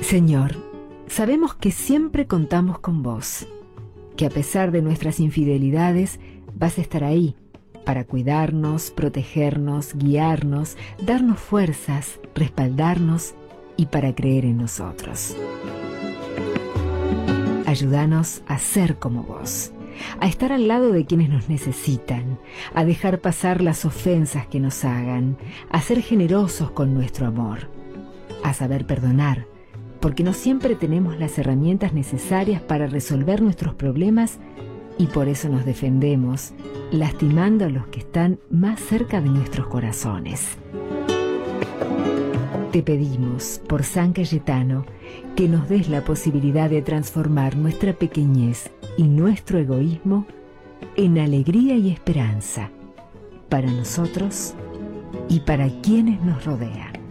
Señor, sabemos que siempre contamos con vos, que a pesar de nuestras infidelidades vas a estar ahí para cuidarnos, protegernos, guiarnos, darnos fuerzas, respaldarnos y para creer en nosotros. Ayúdanos a ser como vos, a estar al lado de quienes nos necesitan, a dejar pasar las ofensas que nos hagan, a ser generosos con nuestro amor, a saber perdonar, porque no siempre tenemos las herramientas necesarias para resolver nuestros problemas y por eso nos defendemos, lastimando a los que están más cerca de nuestros corazones. Te pedimos, por San Cayetano, que nos des la posibilidad de transformar nuestra pequeñez y nuestro egoísmo en alegría y esperanza, para nosotros y para quienes nos rodean.